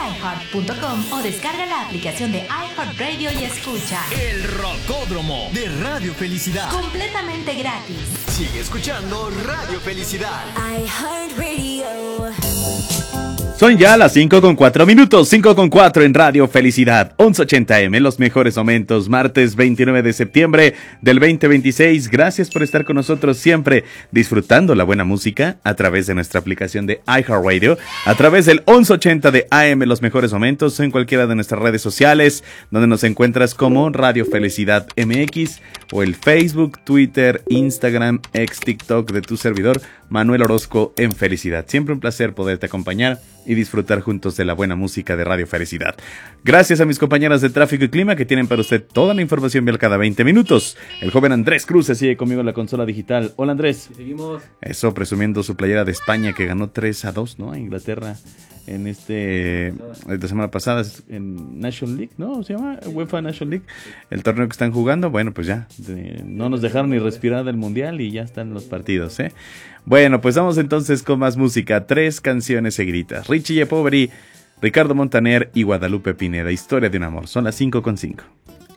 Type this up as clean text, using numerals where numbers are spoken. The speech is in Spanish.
iHeart.com o descarga la aplicación de iHeartRadio y escucha El Rocódromo de Radio Felicidad. completamente gratis. Sigue escuchando Radio Felicidad. iHeartRadio. Son ya las 5:04, 5:04 en Radio Felicidad, 1180M, los mejores momentos, martes 29 de septiembre del 2026. Gracias por estar con nosotros siempre, disfrutando la buena música a través de nuestra aplicación de iHeartRadio, a través del 1180 de AM, los mejores momentos, en cualquiera de nuestras redes sociales, donde nos encuentras como Radio Felicidad MX, o el Facebook, Twitter, Instagram, ex TikTok de tu servidor, Manuel Orozco en Felicidad. Siempre un placer poderte acompañar y disfrutar juntos de la buena música de Radio Felicidad. Gracias a mis compañeras de Tráfico y Clima que tienen para usted toda la información vial cada 20 minutos. El joven Andrés Cruz se sigue conmigo en la consola digital. Hola Andrés. Seguimos. Eso, presumiendo su playera de España que ganó 3-2, ¿no? A Inglaterra en la semana pasada en National League, ¿no? ¿Se llama? UEFA National League. El torneo que están jugando, bueno, pues ya, no nos dejaron ni respirar del Mundial y ya están los partidos, ¿eh? Bueno, pues vamos entonces con más música. 3 canciones seguiditas. Richie y Poveri, Ricardo Montaner y Guadalupe Pineda. Historia de un amor. Son las 5:05.